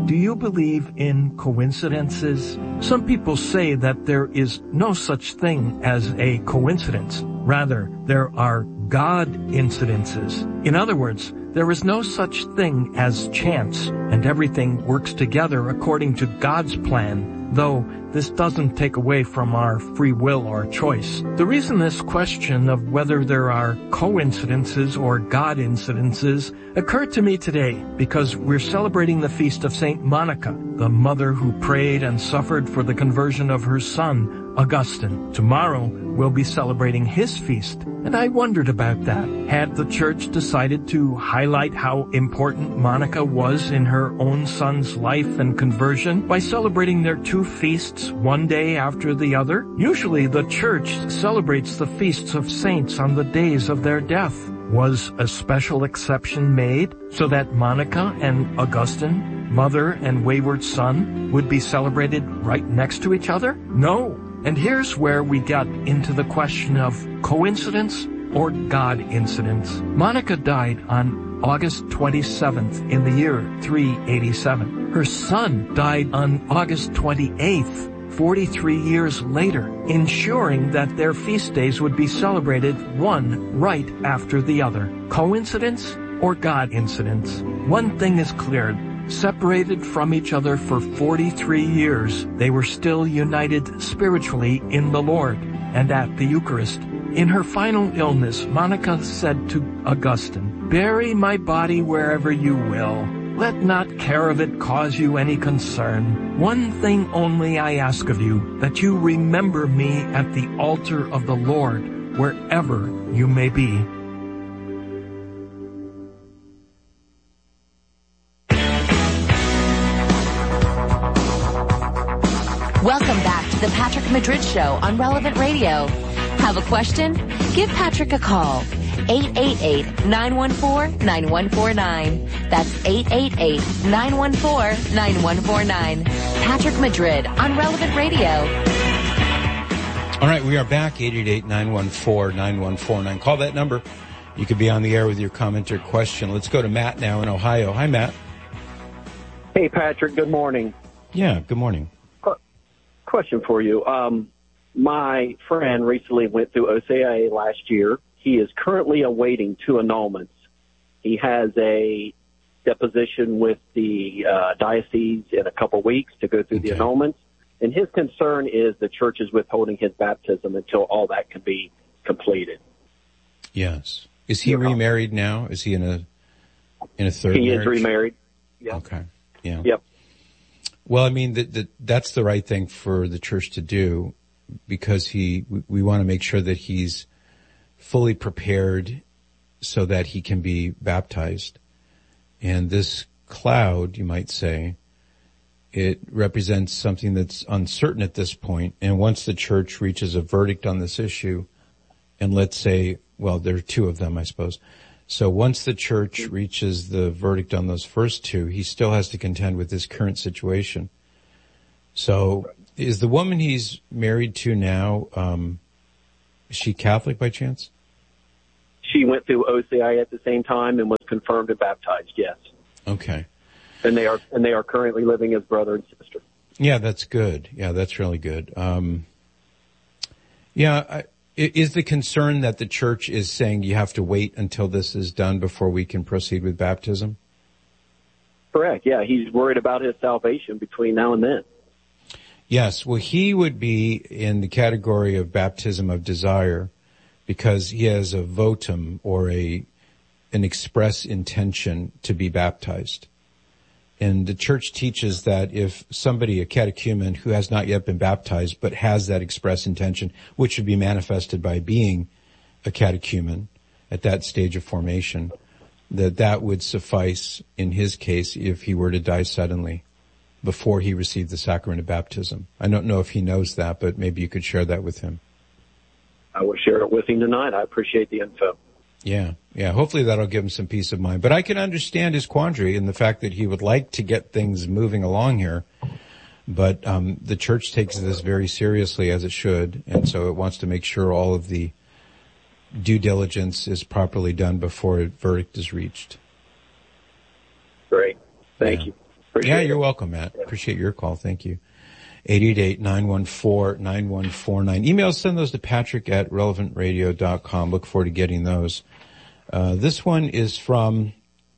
Do you believe in coincidences? Some people say that there is no such thing as a coincidence. Rather, there are God incidences. In other words, there is no such thing as chance, and everything works together according to God's plan, though this doesn't take away from our free will or choice. The reason this question of whether there are coincidences or God incidences occurred to me today because we're celebrating the feast of Saint Monica, the mother who prayed and suffered for the conversion of her son, Augustine. Tomorrow, we'll be celebrating his feast, and I wondered about that. Had the church decided to highlight how important Monica was in her own son's life and conversion by celebrating their two feasts one day after the other? Usually the church celebrates the feasts of saints on the days of their death. Was a special exception made so that Monica and Augustine, mother and wayward son, would be celebrated right next to each other? No. And here's where we get into the question of coincidence or God incidence. Monica died on August 27th in the year 387. Her son died on August 28th, 43 years later, ensuring that their feast days would be celebrated one right after the other. Coincidence or God incidence? One thing is clear. Separated from each other for 43 years, they were still united spiritually in the Lord and at the Eucharist. In her final illness, Monica said to Augustine, "Bury my body wherever you will. Let not care of it cause you any concern. One thing only I ask of you, that you remember me at the altar of the Lord, wherever you may be." Welcome back to the Patrick Madrid Show on Relevant Radio. Have a question? Give Patrick a call. 888-914-9149. That's 888-914-9149. Patrick Madrid on Relevant Radio. All right, we are back. 888-914-9149. Call that number. You could be on the air with your comment or question. Let's go to Matt now in Ohio. Hi, Matt. Hey, Patrick. Good morning. Yeah, good morning. Question for you. My friend recently went through OCIA last year. He is currently awaiting two annulments. He has a deposition with the diocese in a couple weeks to go through the annulments. And his concern is the church is withholding his baptism until all that can be completed. Yes. Is he remarried now? Is he in a third marriage? He is remarried. Yep. Okay. Yeah. Yep. Well, I mean, that's the right thing for the church to do, because we want to make sure that he's fully prepared so that he can be baptized. And this cloud, you might say, it represents something that's uncertain at this point. And once the church reaches a verdict on this issue, and let's say, well, there are two of them, I suppose. So once the church reaches the verdict on those first two, he still has to contend with this current situation. So is the woman he's married to now, is she Catholic by chance? She went through OCI at the same time and was confirmed and baptized, yes. Okay. And they are currently living as brother and sister. Yeah, that's good. Yeah, that's really good. Is the concern that the church is saying you have to wait until this is done before we can proceed with baptism? Correct, yeah. He's worried about his salvation between now and then. Yes, well, he would be in the category of baptism of desire because he has a votum or an express intention to be baptized. And the church teaches that if somebody, a catechumen who has not yet been baptized but has that express intention, which would be manifested by being a catechumen at that stage of formation, that would suffice in his case if he were to die suddenly before he received the sacrament of baptism. I don't know if he knows that, but maybe you could share that with him. I will share it with him tonight. I appreciate the info. Yeah. Hopefully that'll give him some peace of mind. But I can understand his quandary in the fact that he would like to get things moving along here. But the church takes this very seriously, as it should, and so it wants to make sure all of the due diligence is properly done before a verdict is reached. Great. Thank you. Appreciate you're welcome, Matt. Appreciate your call. Thank you. 888-914-9149. Emails, send those to patrick@relevantradio.com. Look forward to getting those. This one is from,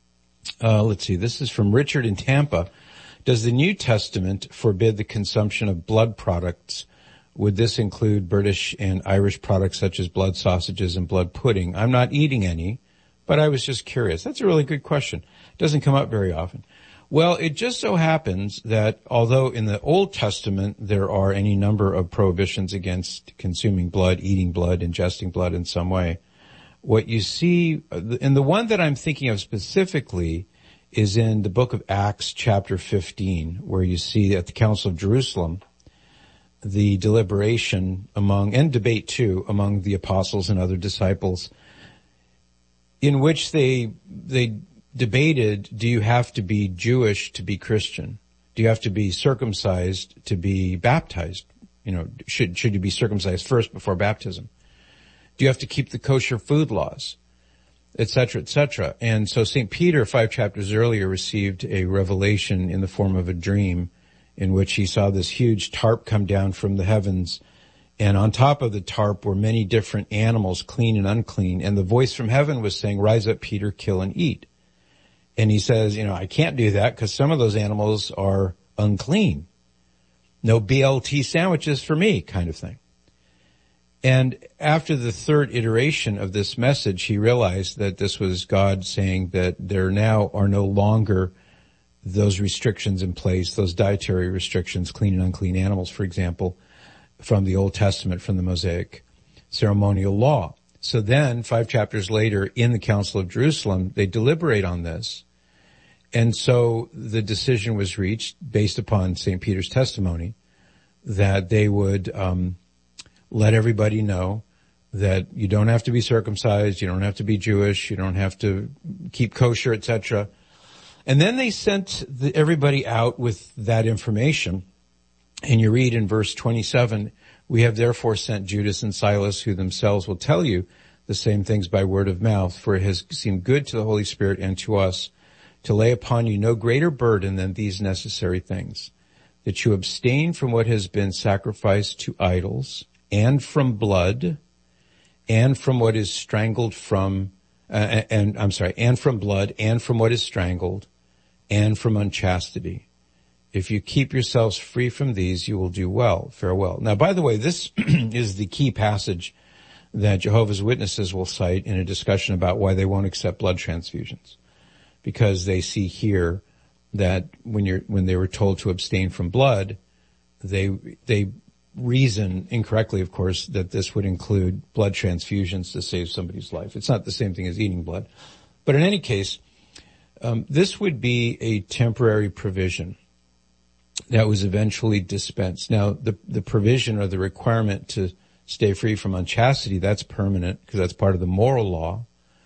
this is from Richard in Tampa. Does the New Testament forbid the consumption of blood products? Would this include British and Irish products such as blood sausages and blood pudding? I'm not eating any, but I was just curious. That's a really good question. It doesn't come up very often. Well, it just so happens that although in the Old Testament there are any number of prohibitions against consuming blood, eating blood, ingesting blood in some way, what you see, and the one that I'm thinking of specifically is in the book of Acts chapter 15, where you see at the Council of Jerusalem, the deliberation among, and debate too, among the apostles and other disciples, in which they debated, do you have to be Jewish to be Christian? Do you have to be circumcised to be baptized? Should you be circumcised first before baptism? Do you have to keep the kosher food laws? Et cetera, et cetera. And so St. Peter, 5 chapters earlier, received a revelation in the form of a dream in which he saw this huge tarp come down from the heavens. And on top of the tarp were many different animals, clean and unclean. And the voice from heaven was saying, rise up, Peter, kill and eat. And he says, I can't do that because some of those animals are unclean. No BLT sandwiches for me, kind of thing. And after the third iteration of this message, he realized that this was God saying that there now are no longer those restrictions in place, those dietary restrictions, clean and unclean animals, for example, from the Old Testament, from the Mosaic ceremonial law. So then, 5 chapters later, in the Council of Jerusalem, they deliberate on this. And so the decision was reached, based upon St. Peter's testimony, that they would let everybody know that you don't have to be circumcised, you don't have to be Jewish, you don't have to keep kosher, etc. And then they sent everybody out with that information. And you read in verse 27, we have therefore sent Judas and Silas, who themselves will tell you the same things by word of mouth, for it has seemed good to the Holy Spirit and to us to lay upon you no greater burden than these necessary things, that you abstain from what has been sacrificed to idols, and from blood, and from what is strangled from, and from blood, and from what is strangled, and from unchastity. If you keep yourselves free from these, you will do well. Farewell. Now, by the way, this is the key passage that Jehovah's Witnesses will cite in a discussion about why they won't accept blood transfusions. Because they see here that when they were told to abstain from blood, they reason incorrectly, of course, that this would include blood transfusions to save somebody's life. It's not the same thing as eating blood. But in any case, this would be a temporary provision that was eventually dispensed. Now, the provision or the requirement to stay free from unchastity, that's permanent because that's part of the moral law.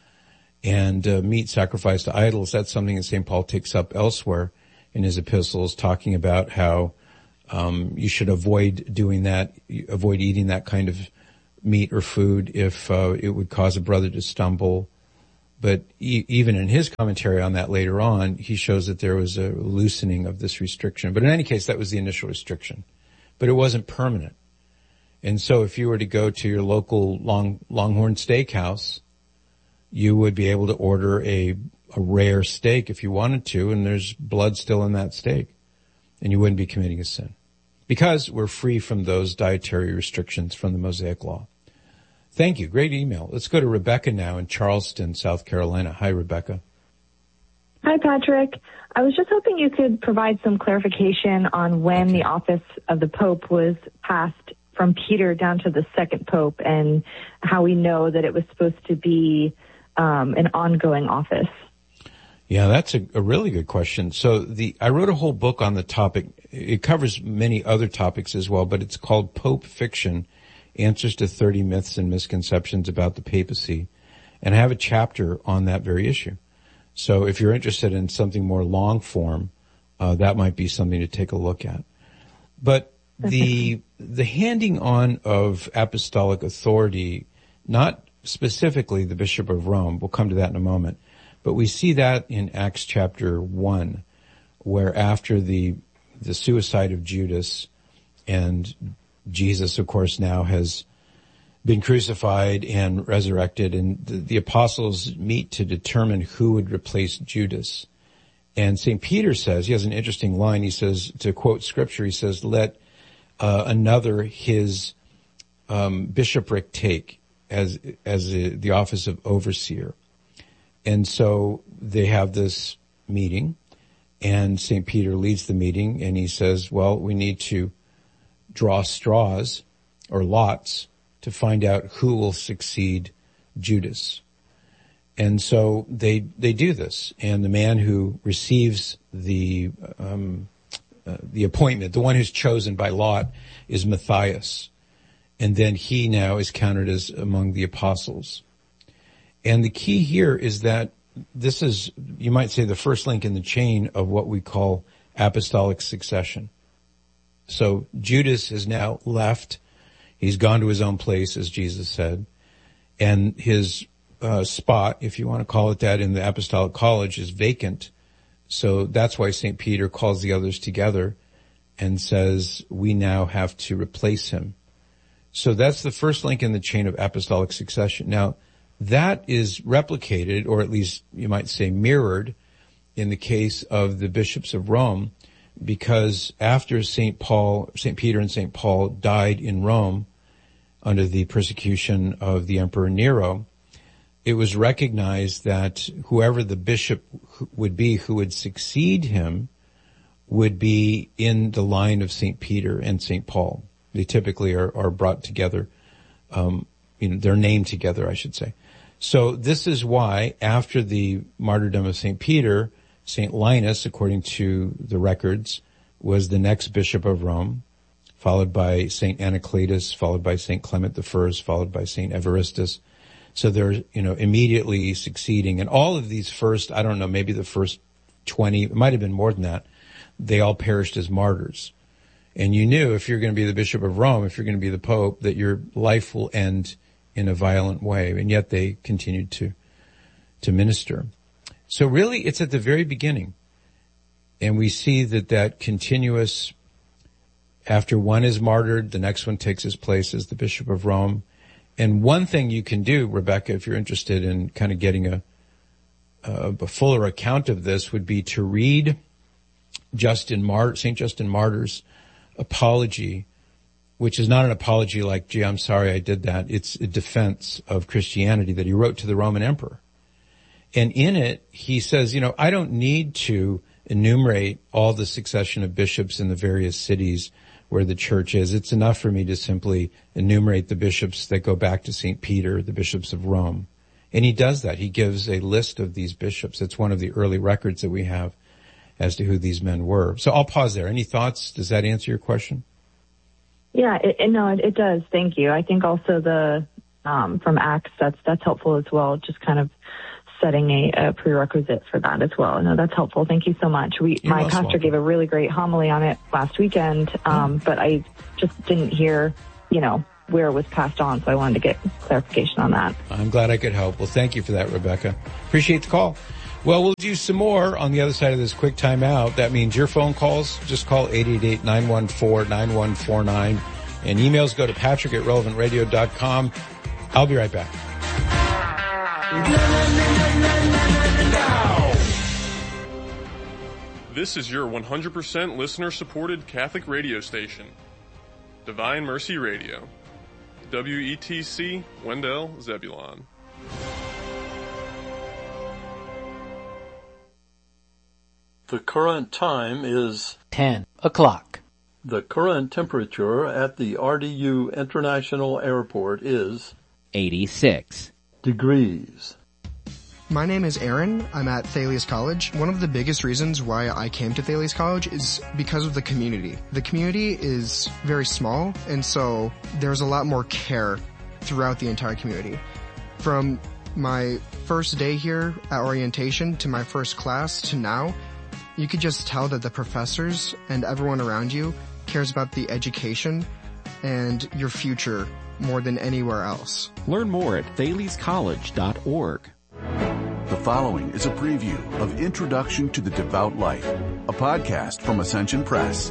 And meat sacrificed to idols, that's something that St. Paul takes up elsewhere in his epistles, talking about how you should avoid doing that, avoid eating that kind of meat or food if it would cause a brother to stumble. But even in his commentary on that later on, he shows that there was a loosening of this restriction. But in any case, that was the initial restriction. But it wasn't permanent. And so if you were to go to your local Longhorn Steakhouse, you would be able to order a rare steak if you wanted to, and there's blood still in that steak. And you wouldn't be committing a sin. Because we're free from those dietary restrictions from the Mosaic Law. Thank you. Great email. Let's go to Rebecca now in Charleston, South Carolina. Hi, Rebecca. Hi, Patrick. I was just hoping you could provide some clarification on when the office of the Pope was passed from Peter down to the second Pope and how we know that it was supposed to be an ongoing office. Yeah, that's a really good question. So I wrote a whole book on the topic. It covers many other topics as well, but it's called Pope Fiction, Answers to 30 Myths and Misconceptions About the Papacy. And I have a chapter on that very issue. So if you're interested in something more long form, that might be something to take a look at. But the handing on of apostolic authority, not specifically the Bishop of Rome, we'll come to that in a moment, but we see that in Acts chapter 1, where after the suicide of Judas, and Jesus, of course, now has been crucified and resurrected, and the apostles meet to determine who would replace Judas. And St. Peter says, he has an interesting line, he says, to quote scripture, he says, let another his bishopric take as the office of overseer. And so they have this meeting, and St. Peter leads the meeting, and he says, well, we need to draw straws or lots to find out who will succeed Judas. And so they do this, and the man who receives the appointment, the one who's chosen by lot, is Matthias. And then he now is counted as among the apostles. And the key here is that this is, you might say, the first link in the chain of what we call apostolic succession. So Judas has now left. He's gone to his own place, as Jesus said. And his spot, if you want to call it that, in the apostolic college is vacant. So that's why St. Peter calls the others together and says, we now have to replace him. So that's the first link in the chain of apostolic succession. Now, that is replicated, or at least you might say mirrored, in the case of the bishops of Rome, because after St. Peter and St. Paul died in Rome under the persecution of the Emperor Nero, it was recognized that whoever the bishop would be who would succeed him would be in the line of St. Peter and St. Paul. They typically are brought together, they're named together, I should say. So this is why after the martyrdom of St. Peter, St. Linus, according to the records, was the next bishop of Rome, followed by St. Anacletus, followed by St. Clement I, followed by St. Evaristus. So they're, immediately succeeding. And all of these first, I don't know, maybe the first 20, it might have been more than that, they all perished as martyrs. And you knew if you're going to be the Bishop of Rome, if you're going to be the Pope, that your life will end in a violent way. And yet they continued to minister. So really, it's at the very beginning. And we see that continuous, after one is martyred, the next one takes his place as the Bishop of Rome. And one thing you can do, Rebecca, if you're interested in kind of getting a fuller account of this, would be to read St. Justin Martyr's apology, which is not an apology like, gee, I'm sorry I did that. It's a defense of Christianity that he wrote to the Roman emperor. And in it, he says, I don't need to enumerate all the succession of bishops in the various cities where the church is. It's enough for me to simply enumerate the bishops that go back to St. Peter, the bishops of Rome. And he does that. He gives a list of these bishops. It's one of the early records that we have as to who these men were. So I'll pause there. Any thoughts? Does that answer your question? Yeah, it does. Thank you. I think also the from Acts, that's helpful as well, just kind of setting a prerequisite for that as well. No, that's helpful. Thank you so much. My pastor gave a really great homily on it last weekend, but I just didn't hear, where it was passed on, so I wanted to get clarification on that. I'm glad I could help. Well, thank you for that, Rebecca. Appreciate the call. Well, we'll do some more on the other side of this quick time out. That means your phone calls. Just call 888-914-9149. And emails go to patrick@relevantradio.com. I'll be right back. This is your 100% listener-supported Catholic radio station, Divine Mercy Radio. WETC, Wendell, Zebulon. The current time is 10 o'clock. The current temperature at the RDU International Airport is 86 degrees. My name is Aaron. I'm at Thales College. One of the biggest reasons why I came to Thales College is because of the community. The community is very small, and so there's a lot more care throughout the entire community. From my first day here at orientation to my first class to now, you could just tell that the professors and everyone around you cares about the education and your future more than anywhere else. Learn more at thalescollege.org. The following is a preview of Introduction to the Devout Life, a podcast from Ascension Press.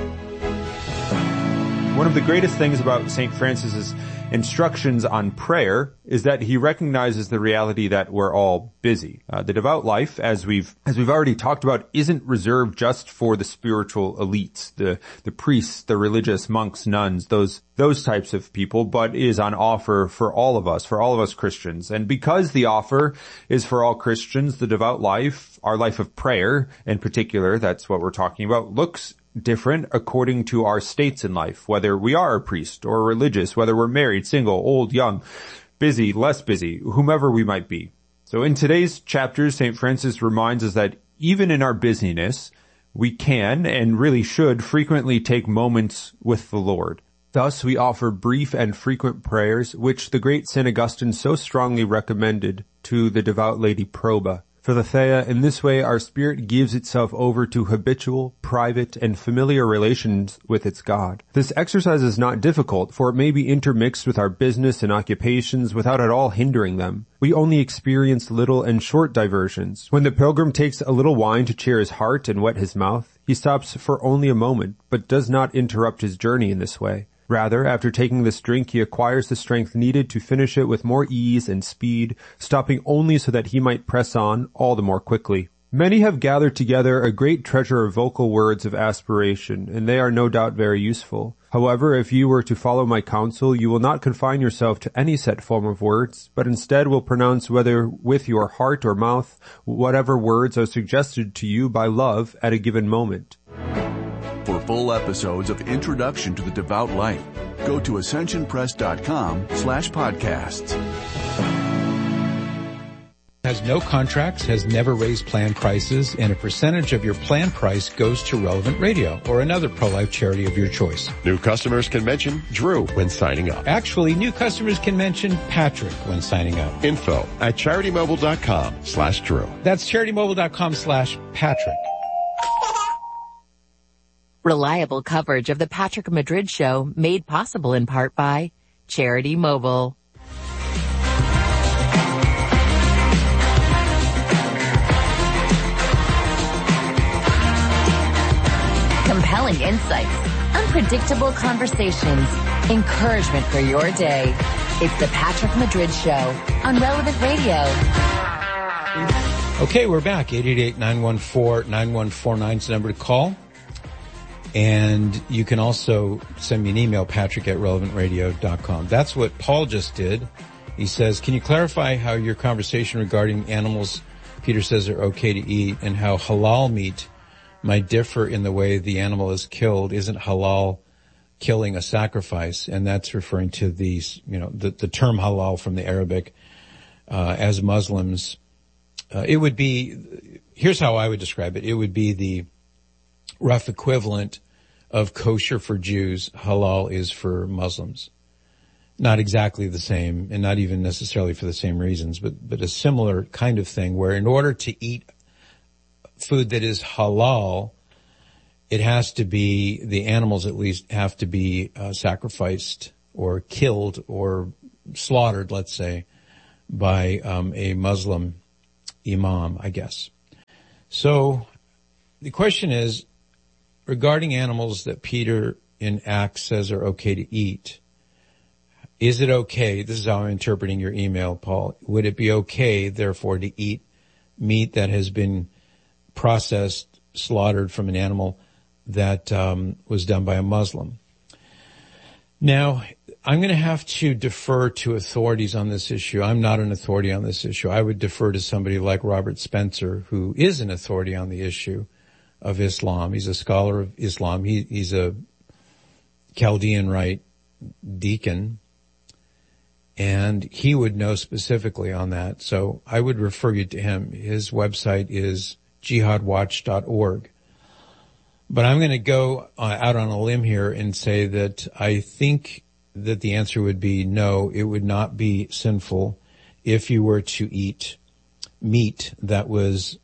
One of the greatest things about St. Francis's instructions on prayer is that he recognizes the reality that we're all busy. The devout life, as we've already talked about, isn't reserved just for the spiritual elites, the priests, the religious monks, nuns, those types of people, but is on offer for all of us Christians. And because the offer is for all Christians, the devout life, our life of prayer in particular, that's what we're talking about, looks different according to our states in life, whether we are a priest or religious, whether we're married, single, old, young, busy, less busy, whomever we might be. So in today's chapters, St. Francis reminds us that even in our busyness, we can and really should frequently take moments with the Lord. Thus, we offer brief and frequent prayers, which the great St. Augustine so strongly recommended to the devout Lady Proba. For the Thea, in this way, our spirit gives itself over to habitual, private, and familiar relations with its God. This exercise is not difficult, for it may be intermixed with our business and occupations without at all hindering them. We only experience little and short diversions. When the pilgrim takes a little wine to cheer his heart and wet his mouth, he stops for only a moment, but does not interrupt his journey in this way. Rather, after taking this drink, he acquires the strength needed to finish it with more ease and speed, stopping only so that he might press on all the more quickly. Many have gathered together a great treasure of vocal words of aspiration, and they are no doubt very useful. However, if you were to follow my counsel, you will not confine yourself to any set form of words, but instead will pronounce, whether with your heart or mouth, whatever words are suggested to you by love at a given moment. For full episodes of Introduction to the Devout Life, go to ascensionpress.com/podcasts. Has no contracts, has never raised plan prices, and a percentage of your plan price goes to Relevant Radio or another pro-life charity of your choice. New customers can mention Drew when signing up. Actually, new customers can mention Patrick when signing up. Info at CharityMobile.com/Drew. That's CharityMobile.com/Patrick. Reliable coverage of the Patrick Madrid Show, made possible in part by Charity Mobile. Compelling insights, unpredictable conversations, encouragement for your day. It's the Patrick Madrid Show on Relevant Radio. Okay, we're back. 888-914-9149 is the number to call. And you can also send me an email, patrick@relevantradio.com. That's what Paul just did. He says, can you clarify how your conversation regarding animals, Peter says, are okay to eat, and how halal meat might differ in the way the animal is killed? Isn't halal killing a sacrifice? And that's referring to the term halal from the Arabic. As Muslims, it would be, here's how I would describe it. It would be the rough equivalent of kosher for Jews, halal is for Muslims. Not exactly the same, and not even necessarily for the same reasons, but a similar kind of thing where in order to eat food that is halal, it has to be, the animals at least have to be sacrificed or killed or slaughtered, let's say, by a Muslim imam, I guess. So the question is, regarding animals that Peter in Acts says are okay to eat, is it okay, this is how I'm interpreting your email, Paul, would it be okay, therefore, to eat meat that has been processed, slaughtered from an animal that was done by a Muslim? Now, I'm going to have to defer to authorities on this issue. I'm not an authority on this issue. I would defer to somebody like Robert Spencer, who is an authority on the issue of Islam. He's a scholar of Islam. He's a Chaldean Rite deacon, and he would know specifically on that. So I would refer you to him. His website is jihadwatch.org. But I'm going to go out on a limb here and say that I think that the answer would be no, it would not be sinful if you were to eat meat that was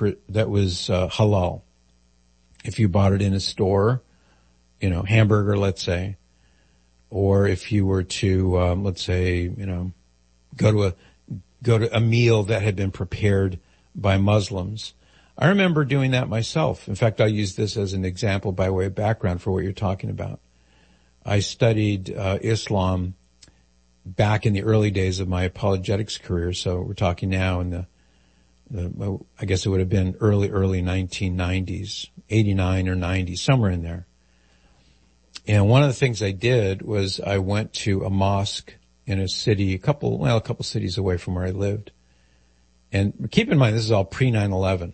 halal. If you bought it in a store, hamburger, let's say, or if you were to, let's say, go to a meal that had been prepared by Muslims, I remember doing that myself. In fact, I'll use this as an example by way of background for what you're talking about. I studied Islam back in the early days of my apologetics career, so we're talking now in I guess it would have been early 1990s, 89 or 90, somewhere in there. And one of the things I did was I went to a mosque in a city, a couple cities away from where I lived. And keep in mind, this is all pre-9/11.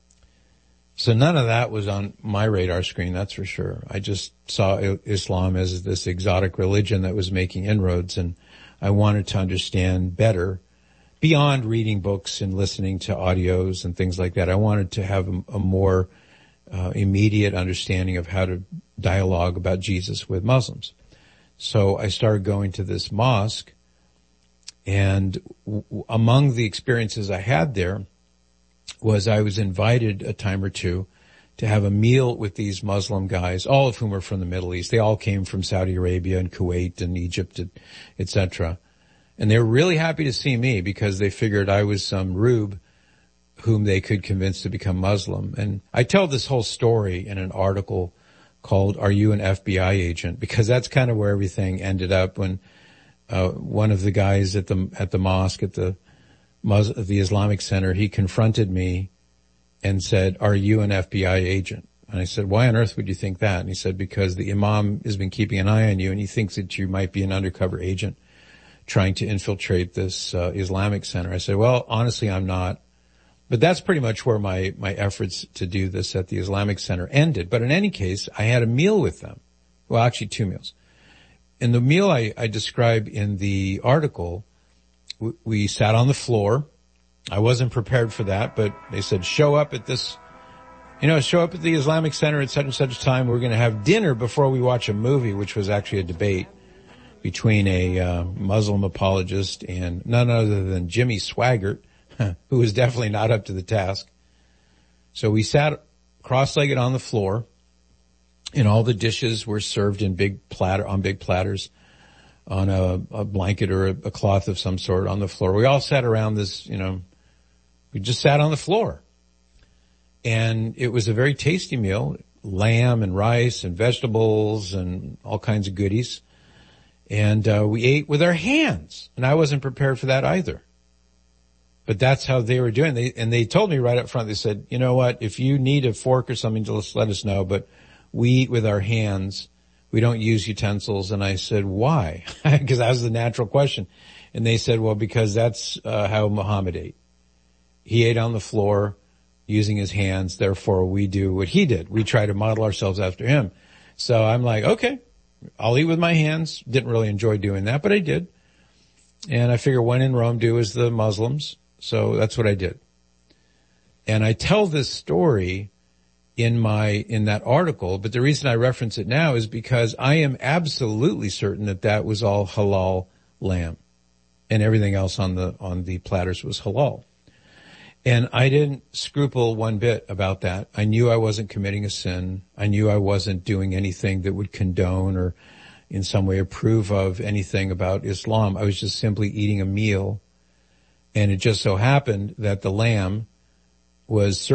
So none of that was on my radar screen, that's for sure. I just saw Islam as this exotic religion that was making inroads, and I wanted to understand better beyond reading books and listening to audios and things like that. I wanted to have a more immediate understanding of how to dialogue about Jesus with Muslims. So I started going to this mosque, and among the experiences I had there was I was invited a time or two to have a meal with these Muslim guys, all of whom are from the Middle East. They all came from Saudi Arabia and Kuwait and Egypt, etc. And they were really happy to see me because they figured I was some rube whom they could convince to become Muslim. And I tell this whole story in an article called "Are You an FBI Agent?" because that's kind of where everything ended up when one of the guys at the mosque at the Islamic Center, he confronted me and said, "Are you an FBI agent?" And I said, "Why on earth would you think that?" And he said, "Because the imam has been keeping an eye on you and he thinks that you might be an undercover agent trying to infiltrate this Islamic Center." I said, "Well, honestly, I'm not." But that's pretty much where my efforts to do this at the Islamic Center ended. But in any case, I had a meal with them. Well, actually 2 meals. In the meal I describe in the article, we sat on the floor. I wasn't prepared for that, but they said, show up at the Islamic Center at such and such time. We're going to have dinner before we watch a movie, which was actually a debate between a Muslim apologist and none other than Jimmy Swaggart, who was definitely not up to the task. So we sat cross-legged on the floor, and all the dishes were served in big platters on a blanket or a cloth of some sort on the floor. We all sat around this, we just sat on the floor. And it was a very tasty meal, lamb and rice and vegetables and all kinds of goodies. And we ate with our hands, and I wasn't prepared for that either. But that's how they were doing. They told me right up front, they said, "You know what, if you need a fork or something, just let us know, but we eat with our hands. We don't use utensils." And I said, "Why?" Because that was the natural question. And they said, "Well, because that's how Muhammad ate. He ate on the floor using his hands, therefore we do what he did. We try to model ourselves after him." So I'm like, okay, I'll eat with my hands. Didn't really enjoy doing that, but I did. And I figure when in Rome, do as the Muslims. So that's what I did. And I tell this story in that article, but the reason I reference it now is because I am absolutely certain that was all halal lamb, and everything else on the platters was halal. And I didn't scruple one bit about that. I knew I wasn't committing a sin. I knew I wasn't doing anything that would condone or in some way approve of anything about Islam. I was just simply eating a meal. And it just so happened that the lamb was served